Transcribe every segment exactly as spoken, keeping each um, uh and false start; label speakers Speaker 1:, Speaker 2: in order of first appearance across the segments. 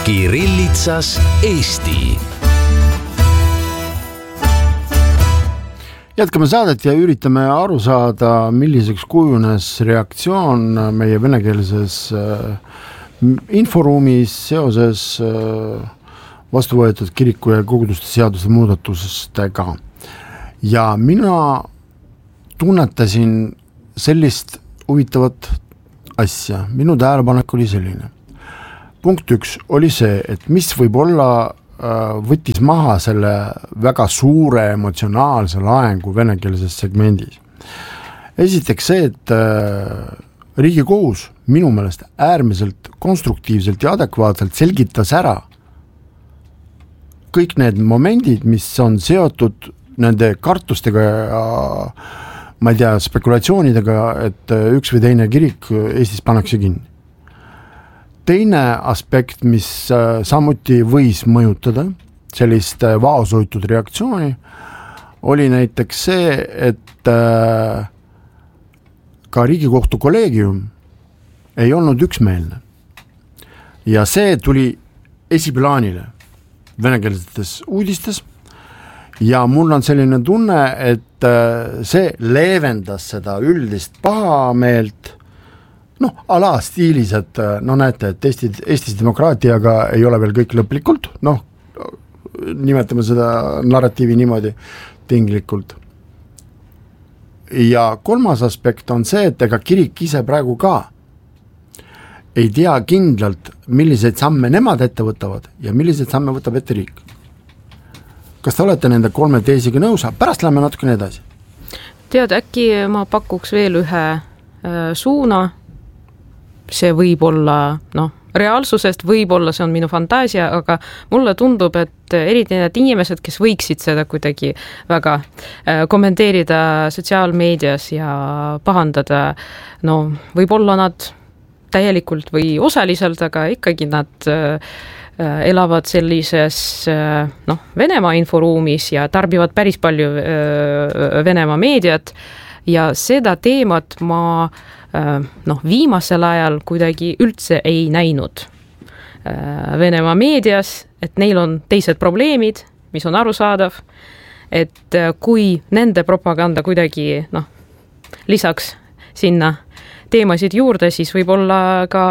Speaker 1: Kirillitsas Eesti. Jätkame saadet ja üritame aru saada, milliseks kujunes reaktsioon meie venekeelses inforuumis seoses vastu võetud kiriku ja koguduste seaduse muudatustega. Ja mina tunnetasin sellist huvitavat asja. Minu tähelepanek oli selline. Punkt üks oli see, et mis võib olla võttis maha selle väga suure emotsionaalse laengu venekeelses segmendis. Esiteks see, et Riigikohus minu meelest äärmiselt konstruktiivselt ja adekvaatselt selgitas ära kõik need momendid, mis on seotud nende kartustega ja ma ei tea, spekulatsioonidega, et üks või teine kirik Eestis pannakse kinni. Teine aspekt, mis samuti võis mõjutada sellist vaoshoitud reaktsiooni, oli näiteks see, et ka Riigikohtu kolleegium ei olnud üksmeelne. Ja see tuli esiplaanile venekeelsetes uudistes ja mul on selline tunne, et see leevendas seda üldist pahameelt. Noh, ala stiilis, et no näete, et Eesti, Eestis demokraatiaga ei ole veel kõik lõplikult, noh, nimetame seda narratiivi niimoodi tinglikult. Ja kolmas aspekt on see, et ega kirik ise praegu ka ei tea kindlalt, milliseid samme nemad ette võtavad ja milliseid samme võtab ette riik. Kas te olete nende kolme teisiga nõus? Pärast lähme natukene edasi.
Speaker 2: Tead, äkki ma pakuks veel ühe äh, suuna. See võib olla, noh, reaalsusest võib olla, see on minu fantaasia, aga mulle tundub, et eriti need inimesed, kes võiksid seda kuidagi väga äh, kommenteerida sotsiaalmeedias ja pahandada, no võib-olla nad täielikult või osaliselt, aga ikkagi nad äh, elavad sellises äh, noh, Venemaa inforuumis ja tarbivad päris palju äh, Venemaa meediat ja seda teemat ma noh, viimasel ajal kuidagi üldse ei näinud Venemaa meedias, et neil on teised probleemid, mis on arusaadav, et kui nende propaganda kuidagi noh, lisaks sinna teemasid juurde, siis võib-olla ka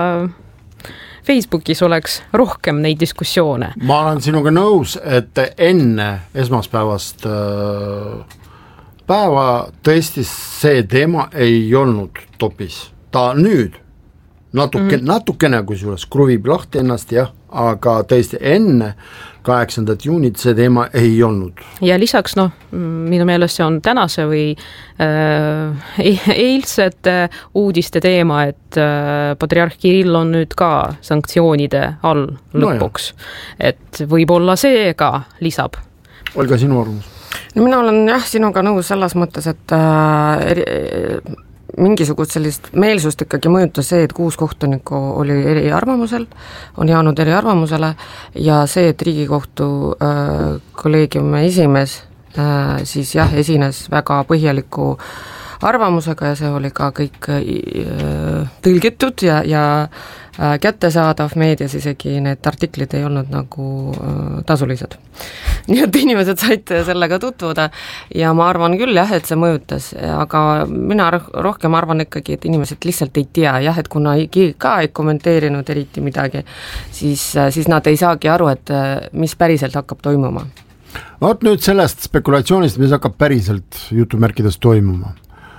Speaker 2: Facebookis oleks rohkem neid diskussioone.
Speaker 3: Ma olen sinuga nõus, et enne esmaspäevast äh... päeva tõesti see teema ei olnud topis. Ta nüüd natuke, mm. natukene kusjuures kruvib lahti ennast, jah, aga tõesti enne kaheksandat juunit see teema ei olnud.
Speaker 2: Ja lisaks, noh, minu meelest see on tänase või äh, eilsete uudiste teema, et äh, patriarh Kirill on nüüd ka sanktsioonide all lõpuks. No et võib-olla see ka lisab.
Speaker 3: Olga, sinu arvamus?
Speaker 4: No mina olen jah sinuga nõus selles mõttes, et äh, eri, mingisugust sellist meelsust ikkagi mõjutas see, et kuus kohtunikku oli eri arvamusel, on jäänud eri arvamusele ja see, et Riigikohtu äh, kolleegiumi esimees äh, siis jah, esines väga põhjaliku arvamusega ja see oli ka kõik äh, tõlgitud ja, ja äh, kättesaadav meedias, isegi need artiklid ei olnud nagu äh, tasulised. Nii et inimesed said sellega tutvuda ja ma arvan küll jah, et see mõjutas, aga mina rohkem arvan ikkagi, et inimesed lihtsalt ei tea jah, et kuna ka ei kommenteerinud eriti midagi, siis, siis nad ei saagi aru, et mis päriselt hakkab toimuma.
Speaker 3: Vaat nüüd sellest spekulatsioonist, mis hakkab päriselt jutumärkides toimuma.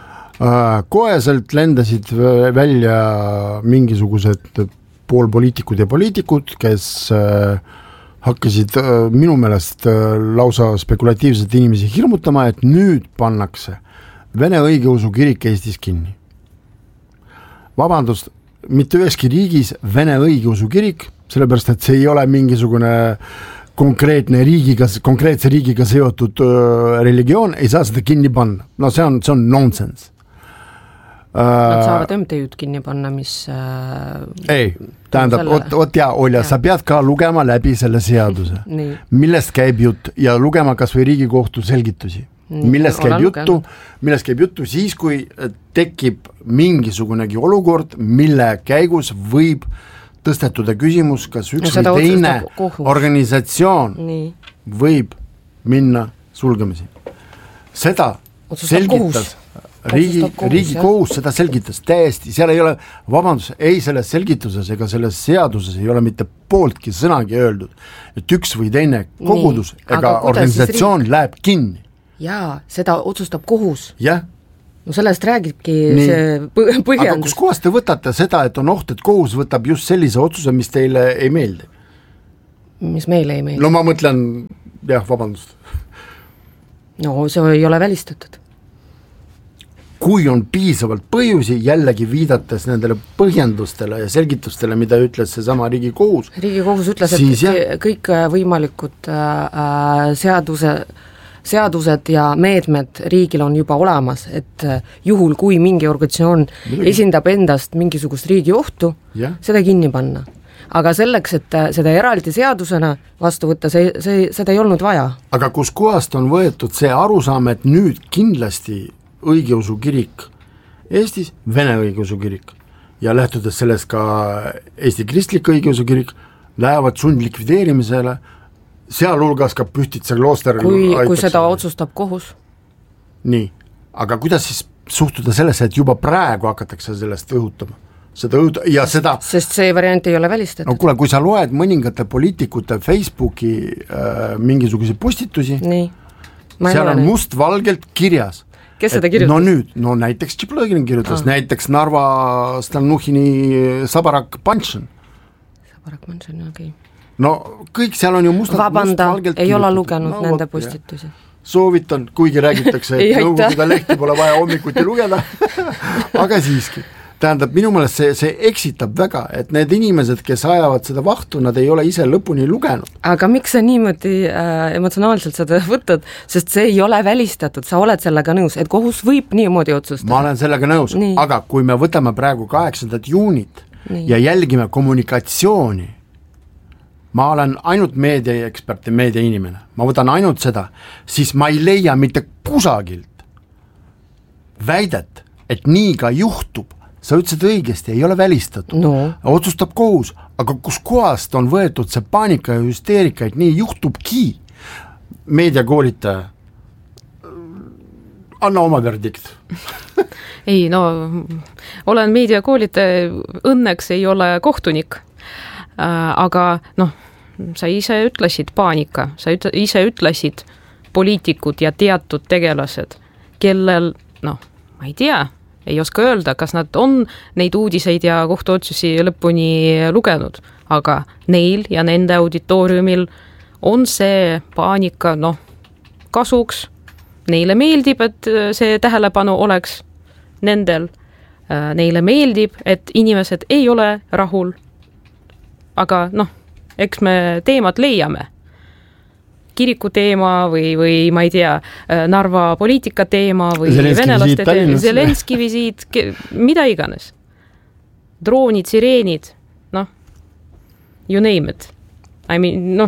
Speaker 3: Koeselt lendasid välja mingisugused poolpoliitikud ja poliitikud, kes hakkasid minu meelest lausa spekulatiivselt inimesi hirmutama, et nüüd pannakse Vene õigeusu kirik Eestis kinni. Vabandust, mitte üheski riigis Vene õigeusu kirik, sellepärast et see ei ole mingisugune konkreetne riigiga, konkreetse riigiga seotud religioon, ei saa seda kinni panna. No see on, see on nonsense.
Speaker 4: Nad saavad M T Ü'd kinni panna, mis äh,
Speaker 3: ei, tähendab, selle... ot, ot ja Olja, sa pead ka lugema läbi selle seaduse, millest käib jutt ja lugema kas või Riigikohtu selgitusi. Nii, millest käib juttu, millest käib juttu siis, kui tekib mingisugunegi olukord, mille käigus võib
Speaker 1: tõstetud küsimus, kas üks
Speaker 4: no,
Speaker 1: või teine organisatsioon
Speaker 4: Nii.
Speaker 1: võib minna sulgemisi. Seda
Speaker 4: otsustab
Speaker 1: selgitas riigi, riigi kohus, seda selgitas täiesti, seal ei ole, vabandus, ei selles selgituses ega selles seaduses ei ole mitte pooltki sõnagi öeldud, et üks või teine kogudus Nii, ega organisatsioon riik... läheb kinni.
Speaker 4: Jaa, seda otsustab kohus.
Speaker 1: Jah.
Speaker 4: No sellest räägibki Nii. see põhjendus.
Speaker 1: Aga kus kohas te võtate seda, et on oht, et kohus võtab just sellise otsuse, mis teile ei meeldi?
Speaker 4: Mis meile ei meeldi?
Speaker 1: No ma mõtlen, jah, vabandust.
Speaker 4: No see ei ole välistatud.
Speaker 1: Kui on piisavalt põhjusi, jällegi viidates nendele põhjendustele ja selgitustele, mida ütles see sama Riigikohus.
Speaker 4: Riigikohus ütles, et jah. kõik võimalikud äh, seaduse, seadused ja meetmed riigil on juba olemas, et juhul, kui mingi organisatsioon Midagi. esindab endast mingisugust riigi ohtu, ja. seda kinni panna. Aga selleks, et seda eraldi seadusena vastu võtta, see, see, seda ei olnud vaja.
Speaker 1: Aga kus kohast on võetud see arusaam, et nüüd kindlasti õigeusu kirik Eestis, Vene õigeusu kirik ja lähtudes sellest ka Eesti kristlik õigeusu kirik lähevad sundlikvideerimisele, sealhulgas ka Pühtitsa klooster.
Speaker 4: Kui, kui seda otsustab kohus.
Speaker 1: Nii, aga kuidas siis suhtuda sellesse, et juba praegu hakatakse sellest õhutama? Seda õhut- ja seda...
Speaker 4: Sest see variant ei ole välistatud.
Speaker 1: No kuule, kui sa loed mõningate poliitikute Facebooki äh, mingisuguse postitusi,
Speaker 4: Nii.
Speaker 1: seal on mustvalgelt kirjas.
Speaker 4: Kes seda kirjutas?
Speaker 1: No nüüd, no näiteks Tšiplõgin kirjutas, ah. näiteks Narva Stalnuhhini Sabarak Panšin.
Speaker 4: Sabarak Panšin, okei. Okay.
Speaker 1: No kõik seal on ju mustad,
Speaker 4: Vabanda,
Speaker 1: mustvalgelt
Speaker 4: ei ole lugenud no, nende postitusi.
Speaker 1: Soovitan, kuigi räägitakse, et nõukogude lehti pole vaja hommikuti lugeda, aga siiski. Tähendab, minu meelest see, see eksitab väga, et need inimesed, kes ajavad seda vahtu, nad ei ole ise lõpuni lugenud.
Speaker 4: Aga miks sa niimoodi äh, emotsionaalselt seda võtad, sest see ei ole välistatud, sa oled sellega nõus, et kohus võib niimoodi otsustada.
Speaker 1: Ma olen sellega nõus, Nii. aga kui me võtame praegu kaheksandat juunit Nii. ja jälgime kommunikatsiooni, ma olen ainult meediaekspert ja meediainimene, ma võtan ainult seda, siis ma ei leia mitte kusagilt väidet, et nii ka juhtub. Sa ütlesid õigesti, ei ole välistatud.
Speaker 4: No.
Speaker 1: Otsustab kohus, aga kus kohast on võetud see paanika ja hüsteerika, et nii juhtubki. Meediakoolitaja, anna oma verdikt.
Speaker 2: ei, no olen meediakoolitaja, õnneks ei ole kohtunik. Äh, aga noh, sa ise ütlesid paanika, sa üt- ise ütlesid poliitikud ja teatud tegelased, kellel, noh, ma ei tea, ei oska öelda, kas nad on neid uudiseid ja kohtuotsusi lõpuni lugenud, aga neil ja nende auditooriumil on see paanika, noh, kasuks. Neile meeldib, et see tähelepanu oleks nendel. Neile meeldib, et inimesed ei ole rahul. Aga noh, eks me teemad leiame. Kiriku teema või, või ma ei tea, Narva poliitika teema või
Speaker 1: Zelenski
Speaker 2: venelaste
Speaker 1: visiit
Speaker 2: teema, Zelenski visiit, mida iganes. Droonid, sireenid, noh, you name it. I mean, noh,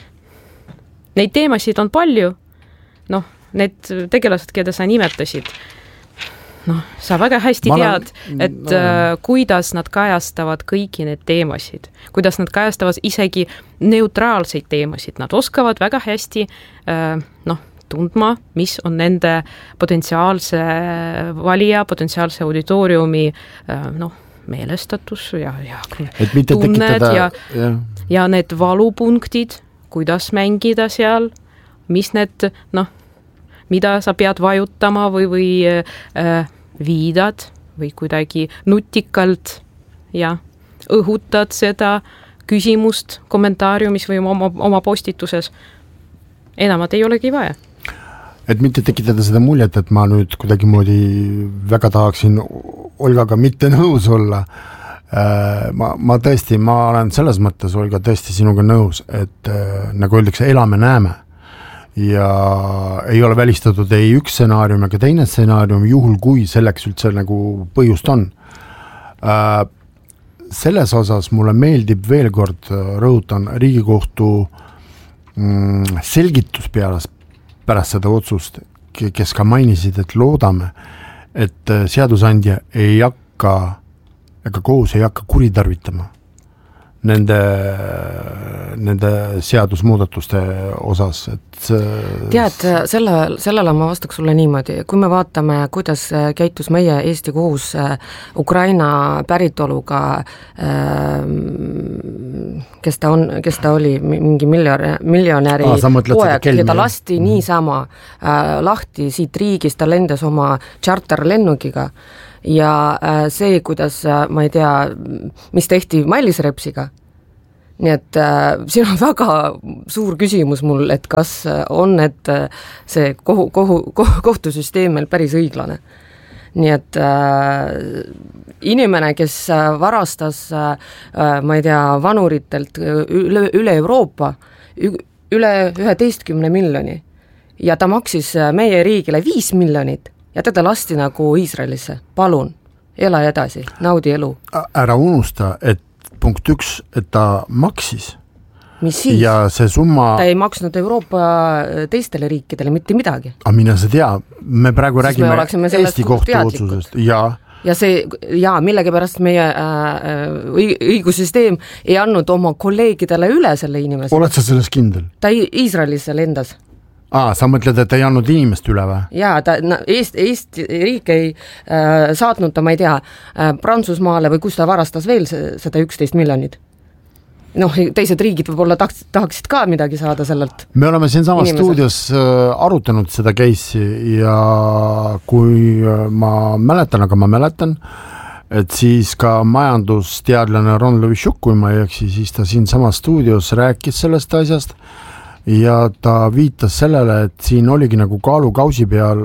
Speaker 2: neid teemasid on palju, noh, need tegelased, keda sa nimetasid, noh, sa väga hästi olen, tead, et no. äh, kuidas nad kajastavad kõiki need teemasid, kuidas nad kajastavad isegi neutraalseid teemasid, nad oskavad väga hästi äh, noh, tundma, mis on nende potentsiaalse valija, potentsiaalse auditooriumi äh, noh, meelestatus ja, ja
Speaker 1: et mitte
Speaker 2: tunned
Speaker 1: tekitada,
Speaker 2: ja,
Speaker 1: ja.
Speaker 2: ja need valupunktid, kuidas mängida seal, mis need, noh, mida sa pead vajutama või, või äh, viidad või kuidagi nutikalt ja õhutad seda küsimust kommentaariumis või oma, oma postituses. Enamat ei olegi vaja.
Speaker 1: Et mitte tekitada seda muljet, et ma nüüd kuidagi moodi väga tahaksin Olgaga mitte nõus olla. Äh, ma, ma tõesti, ma olen selles mõttes, Olga, tõesti sinuga nõus, et äh, nagu öeldakse, elame näeme. Ja ei ole välistatud ei üks stsenaarium ega teine stsenaarium, juhul kui selleks üldse nagu põhjust on. Äh, selles osas mulle meeldib veel kord, rõhutan, Riigikohtu mm, selgitus peales, pärast seda otsust, kes ka mainisid, et loodame, et seadusandja ei hakka, ega kohus ei hakka kuritarvitama nende, nende seadusmuudatuste osas, et
Speaker 4: tead, selle, sellele ma vastaks sulle niimoodi, kui me vaatame, kuidas käitus meie Eesti kohus Ukraina päritoluga, kes ta on, kes ta oli, mingi miljonäri, miljonäri
Speaker 1: Aa,
Speaker 4: poeg, keda lasti
Speaker 1: mm.
Speaker 4: niisama äh, lahti siit riigist, ta lendas oma charterlennukiga ja äh, see, kuidas, ma ei tea, mis tehti Mailis Repsiga, nii et äh, siin on väga suur küsimus mul, et kas on, et see kohu, kohu, kohu, kohtusüsteem meil päris õiglane. Nii et äh, inimene, kes varastas äh, ma ei tea, vanuritelt üle, üle Euroopa üle üheteistkümne miljoni ja ta maksis meie riigile viis miljonit ja teda lasti nagu Iisraelisse, palun, ela edasi, naudi elu.
Speaker 1: Ära unusta, et punkt üks, et ta maksis.
Speaker 4: Mis siis?
Speaker 1: Ja see summa...
Speaker 4: Ta ei maksnud Euroopa teistele riikidele mitte midagi.
Speaker 1: Aga mina see tea, me praegu
Speaker 4: siis
Speaker 1: räägime
Speaker 4: me Eesti kohtu otsusest.
Speaker 1: Ja,
Speaker 4: ja see, ja millegipärast meie äh, õigussüsteem ei andnud oma kolleegidele üle selle inimese.
Speaker 1: Oled sa selles kindel?
Speaker 4: Ta Iisraelisse lendas.
Speaker 1: Aa, sa mõtled, et ei andnud inimest üle või?
Speaker 4: Jaa, ta, Eesti, Eesti riik ei äh, saatnud ta, ma ei tea, äh, Prantsusmaale või kus ta varastas veel seda üksteist miljonit. Noh, teised riigid võib-olla tahaksid, tahaksid ka midagi saada sellelt.
Speaker 1: Me oleme siin samas inimesel. Stuudios äh, arutanud seda case'i ja kui ma mäletan, aga ma mäletan, et siis ka majandusteadlane Ron Levitšuk, kui ma ei eksi, siis ta siin samas stuudios rääkis sellest asjast, ja ta viitas sellele, et siin oligi nagu kaalukausi peal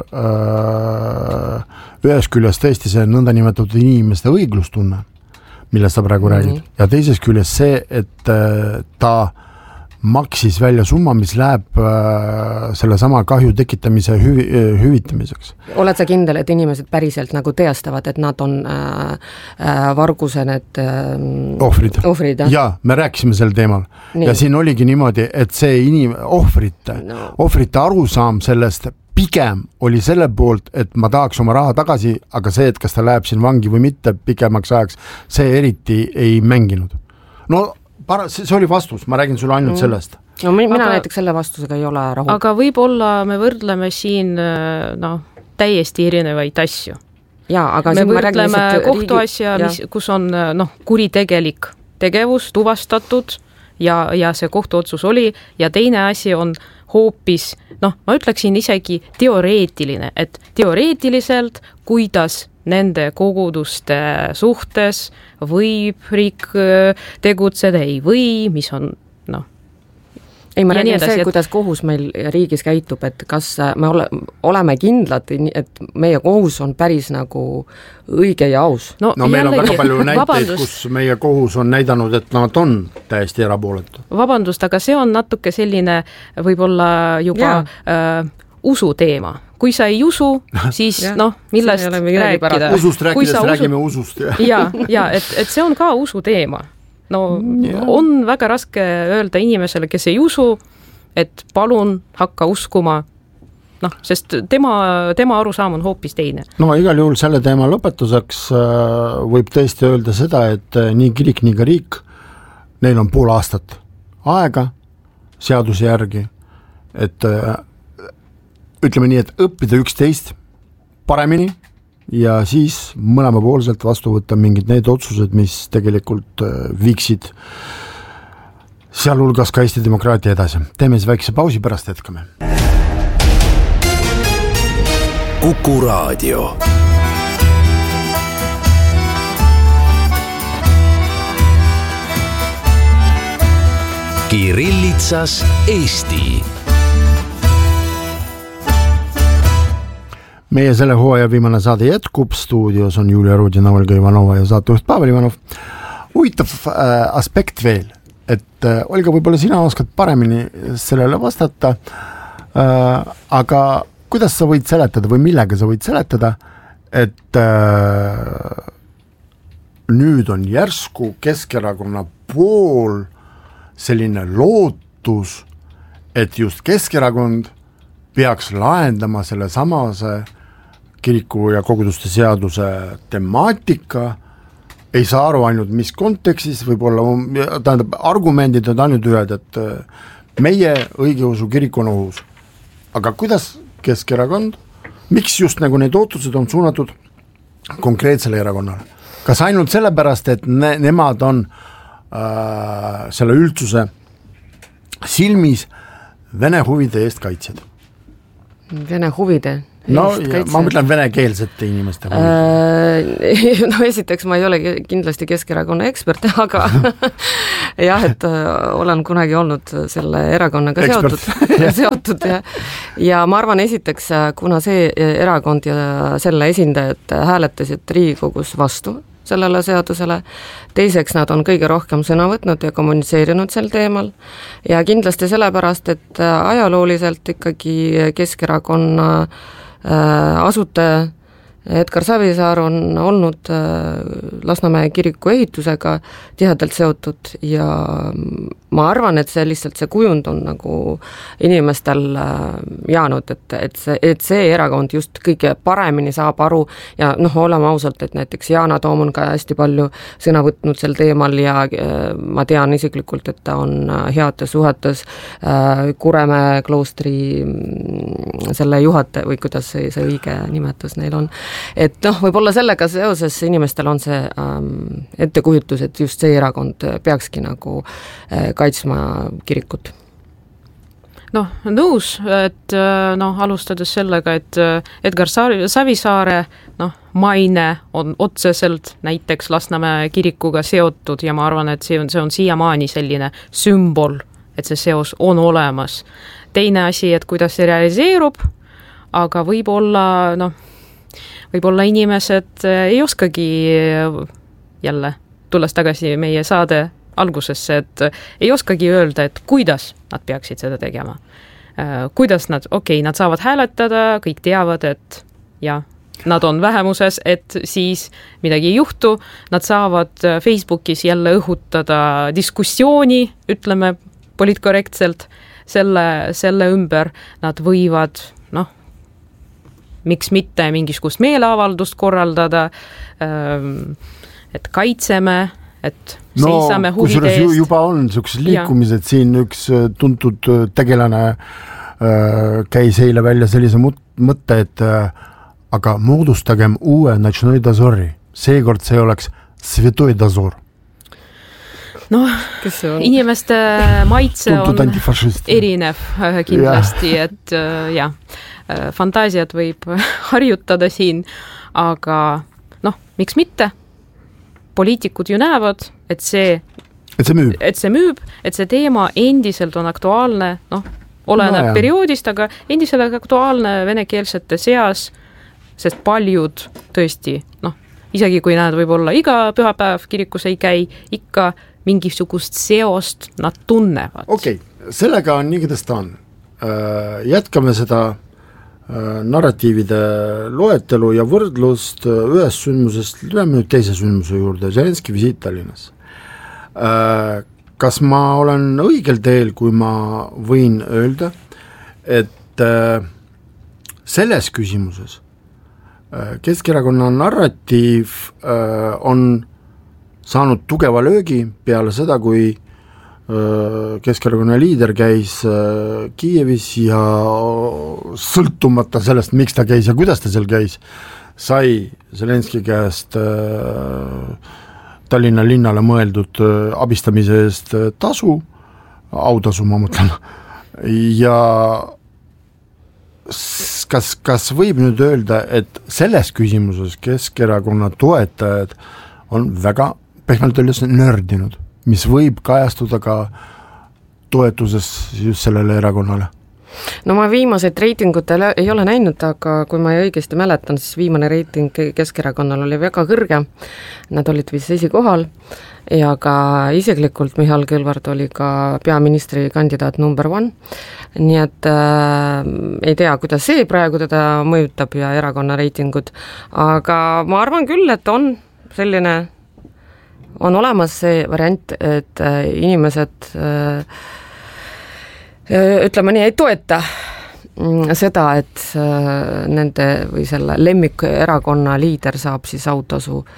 Speaker 1: öö, ühes küljes tõesti see nõndanimetatud inimeste õiglustunne, millest sa praegu räägid, mm-hmm. ja teises küljes see, et öö, ta maksis välja summa, mis läheb öö, selle sama kahju tekitamise hüvi, hüvitamiseks.
Speaker 4: Oled sa kindel, et inimesed päriselt nagu teastavad, et nad on äh, äh, varguse need äh,
Speaker 1: ohvrid?
Speaker 4: ohvrid
Speaker 1: ja? ja, me rääkisime sel teemal. Nii. Ja siin oligi niimoodi, et see inim- ohvrite, no. ohvrite arusaam sellest pigem oli selle poolt, et ma tahaks oma raha tagasi, aga see, et kas ta läheb siin vangi või mitte pikemaks ajaks, see eriti ei mänginud. No Par- see oli vastus, ma räägin sulle ainult mm. sellest.
Speaker 4: No mina
Speaker 2: aga,
Speaker 4: näiteks selle vastusega ei ole rahul.
Speaker 2: Aga võib-olla me võrdleme siin no, täiesti erinevaid asju.
Speaker 4: Ja, aga
Speaker 2: me võrdleme kohtuasja, riigi... kus on no, kuritegelik tegevus tuvastatud ja, ja see kohtuotsus oli ja teine asi on hoopis, noh, ma ütleksin isegi teoreetiline, et teoreetiliselt, kuidas nende koguduste suhtes võib riik tegutseda, ei või, mis on, noh.
Speaker 4: Ei, ma räägin see, et... kuidas kohus meil riigis käitub, et kas me ole, oleme kindlad, et meie kohus on päris nagu õige ja aus.
Speaker 1: No, no meil jällegi, on väga palju näiteid, vabandust. Kus meie kohus on näidanud, et nad on täiesti erapooletu.
Speaker 2: Vabandust, aga see on natuke selline võib-olla juba äh, usu teema. Kui sa ei usu, siis noh, millest rääkida.
Speaker 1: Usust rääkides usu... räägime usust.
Speaker 2: ja, ja et, et see on ka usu teema. No ja. On väga raske öelda inimesele, kes ei usu, et palun hakka uskuma, noh, sest tema, tema arusaam on hoopis teine.
Speaker 1: No igal juhul selle teema lõpetuseks võib tõesti öelda seda, et nii kirik, nii ka riik, neil on pool aastat aega seaduse järgi, et ütleme nii, et õppida üksteist paremini ja siis mõlemapoolselt vastu võtta mingid need otsused, mis tegelikult viiksid sealhulgas ka Eesti demokraatia edasi. Teeme siis väikse pausi, pärast jätkame.
Speaker 5: Kuku Raadio. Kirillitsas Eesti.
Speaker 1: Meie selle hooaja viimane saade jätkub, stuudios on Julia Rudina, Olga Ivanova ja saatejuht Pavel Ivanov. Huvitav äh, aspekt veel, et äh, Olga, võib-olla sina oskad paremini sellele vastata, äh, aga kuidas sa võid seletada või millega sa võid seletada, et äh, nüüd on järsku Keskerakonna pool selline lootus, et just Keskerakond peaks lahendama selle samase kiriku ja koguduste seaduse temaatika ei saa aru ainult, mis kontekstis, võib-olla, tähendab, argumendid on ainult ühed, et meie õigeusu kirik on ohus. Aga kuidas Keskerakond, miks just nagu need ootused on suunatud konkreetsele erakonnale? Kas ainult sellepärast, et ne, nemad on äh, selle üldsuse silmis Vene huvide eest kaitsjad?
Speaker 4: Vene huvide?
Speaker 1: No ja, ma mõtlen venekeelsete inimeste
Speaker 4: äh, no esiteks ma ei ole kindlasti Keskerakonna ekspert, aga jah, et olen kunagi olnud selle erakonnaga ekspert. seotud, seotud ja, ja ma arvan esiteks, kuna see erakond ja selle esindajad hääletasid Riigikogus vastu sellele seadusele, teiseks nad on kõige rohkem sõna võtnud ja kommunitseerinud sel teemal ja kindlasti sellepärast, et ajalooliselt ikkagi Keskerakonna asutaja Edgar Savisaar on olnud Lasnamäe kiriku ehitusega tihedalt seotud ja ma arvan, et see lihtsalt see kujund on nagu inimestel jäänud, et, et, see, et see erakond just kõige paremini saab aru ja noh, oleme ausalt, et näiteks Yana Toom on ka hästi palju sõna võtnud sel teemal ja ma tean isiklikult, et ta on heades suhetes Kuremäe kloostri selle juhataja või kuidas see, see õige nimetus neil on. Et noh, võib-olla sellega seoses inimestel on see ähm, ettekujutus, et just see erakond peakski nagu äh, kaitsma kirikut.
Speaker 2: Noh, nõus, et noh, alustades sellega, et Edgar Savisaare noh, maine on otseselt näiteks Lasnamäe kirikuga seotud ja ma arvan, et see on, see on siiamaani selline sümbol, et see seos on olemas. Teine asi, et kuidas see realiseerub, aga võib-olla noh, võib-olla inimesed ei oskagi jälle, tulles tagasi meie saade algusesse, et ei oskagi öelda, et kuidas nad peaksid seda tegema. Kuidas nad, okei, okay, nad saavad hääletada, kõik teavad, et ja, nad on vähemuses, et siis midagi ei juhtu, nad saavad Facebookis jälle õhutada diskussiooni, ütleme poliitkorrektselt, selle, selle ümber nad võivad, noh, miks mitte mingisugust meeleavaldust korraldada, et kaitseme, et
Speaker 1: no,
Speaker 2: seisame huvide eest.
Speaker 1: Ju, juba on niisugused liikumised, ja. Siin üks tuntud tegelane käis eile välja sellise mõtte, et aga moodustagem uue Notšnoi Dozori. Seekord see oleks Svetoi Dozor.
Speaker 2: Noh, inimeste maitse
Speaker 1: tuntud
Speaker 2: on erinev kindlasti, ja. Et jah, fantaasiat võib harjutada siin, aga noh, miks mitte? Poliitikud ju näevad, et see,
Speaker 1: et see müüb,
Speaker 2: et see, müüb, et see teema endiselt on aktuaalne, noh, oleneb no, perioodist, aga endiselt aktuaalne venekeelsete seas, sest paljud tõesti, noh, isegi kui nad võib-olla iga pühapäev kirikus ei käi, ikka mingisugust seost nad tunnevad.
Speaker 1: Okei, okay. Sellega on nii, kuidas ta on. Jätkame seda narratiivide loetelu ja võrdlust ühest sündmusest, läheme nüüd teise sündmuse juurde, Zelenski visiit Tallinnas. Kas ma olen õigel teel, kui ma võin öelda, et selles küsimuses Keskerakonna narratiiv on saanud tugeva löögi peale seda, kui Keskerakonna liider käis Kiievis ja sõltumata sellest, miks ta käis ja kuidas ta seal käis, sai Zelenski käest Tallinna linnale mõeldud abistamise eest tasu, autasu ma mõtlen, ja kas, kas võib nüüd öelda, et selles küsimuses Keskerakonna toetajad on väga pehmelt öeldes nördinud, mis võib kajastuda ka toetuses just sellele erakonnale?
Speaker 4: No ma viimaseid reitingud ei ole näinud, aga kui ma õigesti mäletan, siis viimane reiting Keskerakonnal oli väga kõrge, nad olid vist esikohal ja ka isiklikult Mihhail Kõlvart oli ka peaministri kandidaat number one, nii et äh, ei tea, kuidas see praegu teda mõjutab ja erakonna reitingud, aga ma arvan küll, et on selline on olemas see variant, et inimesed ütleme nii, ei toeta seda, et nende või selle lemmik erakonna liider saab siis autasu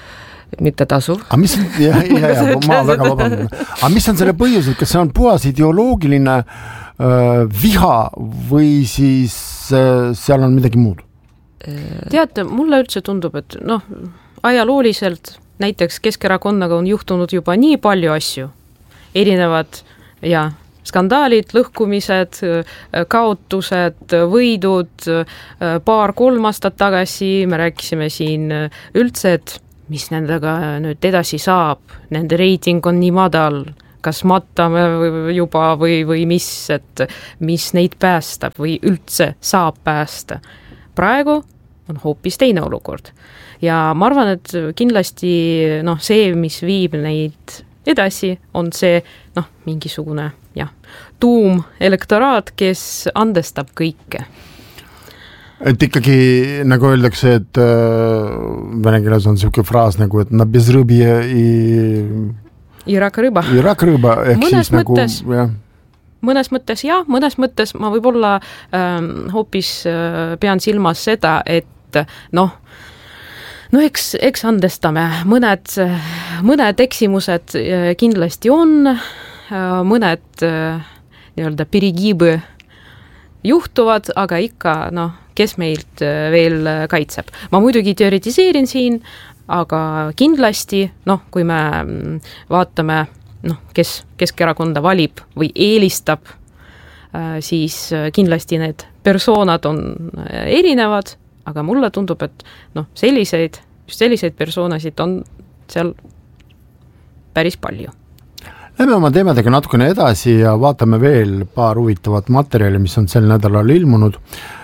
Speaker 4: et mitte tasu.
Speaker 1: Aga mis, ja, ja, ja, ma väga vabandan. Aga mis on selle põhjus, et kas see on puhas ideoloogiline äh, viha või siis äh, seal on midagi muud?
Speaker 2: Teate, mulle üldse tundub, et noh, ajalooliselt näiteks Keskerakonnaga on juhtunud juba nii palju asju, erinevad ja skandaalid, lõhkumised, kaotused, võidud, paar-kolm aastat tagasi me rääkisime siin üldse, et mis nendega nüüd edasi saab, nende reiting on nii madal, kas matame juba või, või mis, et mis neid päästab või üldse saab päästa. Praegu on hoopis teine olukord. Ja ma arvan, et kindlasti noh, see, mis viib neid edasi, on see noh, mingisugune jah, tuum elektoraat, kes andestab kõike.
Speaker 1: Et ikkagi, nagu öeldakse, et äh, vene keeles on selline fraas nagu, et na bez rõbi i...
Speaker 2: I raka rõba.
Speaker 1: I raka rõba, ehk
Speaker 2: mõnes
Speaker 1: siis
Speaker 2: mõttes,
Speaker 1: nagu... jah.
Speaker 2: Mõnes mõttes jah, mõnes mõttes ma võib-olla ähm, hoopis äh, pean silmas seda, et noh, no eks, eks andestame, mõned, mõned eksimused kindlasti on, mõned nii-öelda perigibõ juhtuvad, aga ikka noh, kes meilt veel kaitseb. Ma muidugi teoretiseerin siin, aga kindlasti, noh, kui me vaatame, noh, kes Keskerakonda valib või eelistab, siis kindlasti need persoonad on erinevad, aga mulle tundub, et noh, selliseid, just selliseid persoonasid on seal päris palju.
Speaker 1: Lähme oma teemadega natukene edasi ja vaatame veel paar huvitavat materjali, mis on sel nädalal ilmunud.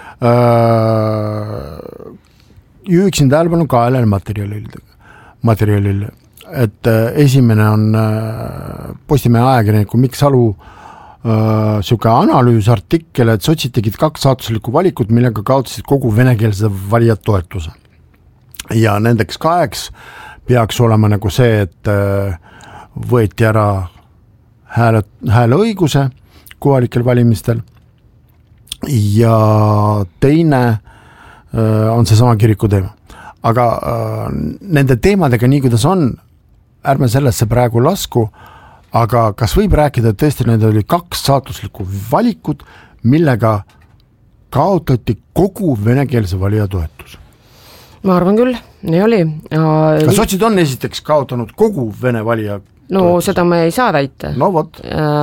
Speaker 1: Juhiksin tähelepanu kaelel materjalil, materjalil, et esimene on Postimehe ajakirjaniku Mikk Salu siuke analüüsartikkel, et sotsid tegid kaks saatuslikku valikut, millega kaotasid kogu venekeelse valijad toetuse. Ja nendeks kaheks peaks olema nagu see, et võeti ära hääle, hääleõiguse kohalikel valimistel ja teine on see sama kiriku teema. Aga nende teemadega nii, kuidas on, ärme sellesse praegu lasku, aga kas võib rääkida, et tõesti need oli kaks saatuslikku valikut, millega kaotati kogu venekeelse valija toetus?
Speaker 4: Ma arvan küll, nii oli.
Speaker 1: Kas sotsid on esiteks kaotanud kogu vene valija
Speaker 4: no toetus? Seda me ei saa väita.
Speaker 1: No vot.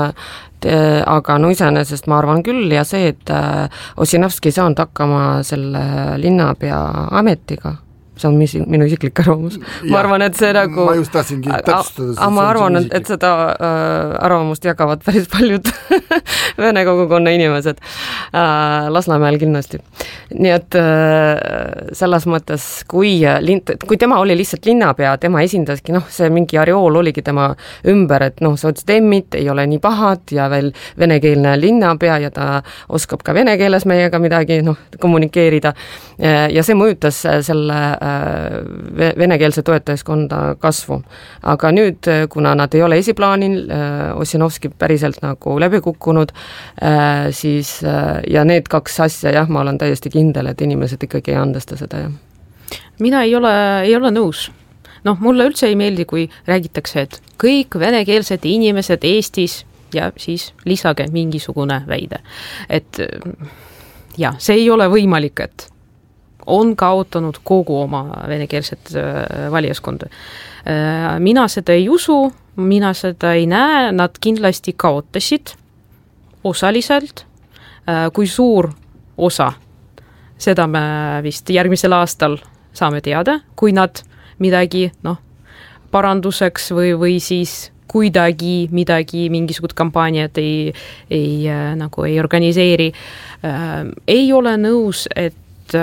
Speaker 4: Aga no iseenesest ma arvan küll ja see, et Ossinovski ei saanud hakkama selle linnapea ametiga, see on minu isiklik arvamus. Ma arvan, et see nagu... Ma just tahtsingi täpsustada. Aga ma arvan, et seda äh, arvamust jagavad päris paljud vene kogukonna inimesed äh, Lasnamäel kindlasti. Nii et äh, selles mõttes, kui, lint, kui tema oli lihtsalt linnapea, tema esindaski, noh, see mingi areool oligi tema ümber, et noh, sotsdemmid ei ole nii pahad ja veel venekeelne linnapea ja ta oskab ka vene keeles meiega midagi noh, kommunikeerida. Ja see mõjutas selle venekeelse toetajaskonda kasvu. Aga nüüd, kuna nad ei ole esiplaanil, Ossinovski päriselt nagu läbi kukkunud, siis ja need kaks asja, jah, ma olen täiesti kindel, et inimesed ikkagi ei andesta seda. Jah.
Speaker 2: Mina ei ole, ei ole nõus. Noh, mulle üldse ei meeldi, kui räägitakse, et kõik venekeelsed inimesed Eestis ja siis lisage mingisugune väide. Et ja, see ei ole võimalik, et on kaotanud kogu oma venekeelset valijaskonda. Mina seda ei usu, mina seda ei näe, nad kindlasti kaotasid osaliselt, kui suur osa, seda me vist järgmisel aastal saame teada, kui nad midagi noh, paranduseks või, või siis kuidagi midagi, mingisugust kampaaniat ei, ei, nagu ei organiseeri. Ei ole nõus, et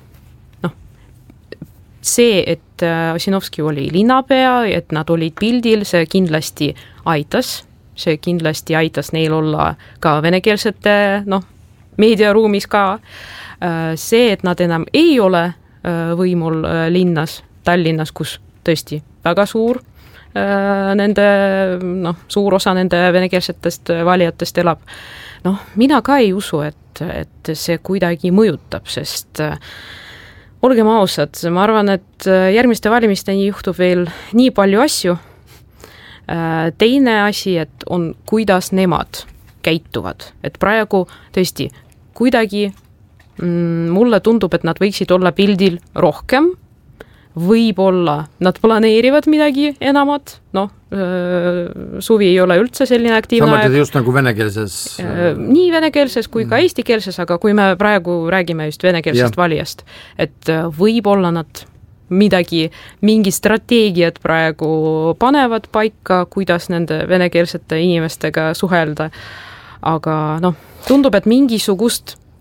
Speaker 2: see, et Ossinovski oli linnapea, et nad olid pildil, see kindlasti aitas, see kindlasti aitas neil olla ka venekeelsete noh, meediaruumis ka. See, et nad enam ei ole võimul linnas, Tallinnas, kus tõesti väga suur nende, noh, suur osa nende venekeelsetest valijatest elab. Noh, mina ka ei usu, et, et see kuidagi mõjutab, sest olgem ausad, ma arvan, et järgmiste valimisteni juhtub veel nii palju asju. Teine asi, et on, kuidas nemad käituvad. Et praegu tõesti kuidagi mm, mulle tundub, et nad võiksid olla pildil rohkem, võib-olla nad planeerivad midagi enamat, noh, suvi ei ole üldse selline aktiivne
Speaker 1: aeg. Samuti just nagu venekeelses?
Speaker 2: Nii venekeelses kui ka eestikeelses, aga kui me praegu räägime just venekeelsest ja. Valijast, et võib-olla nad midagi, mingi strateegiat praegu panevad paika, kuidas nende venekeelsete inimestega suhelda, aga noh, tundub, et mingisugust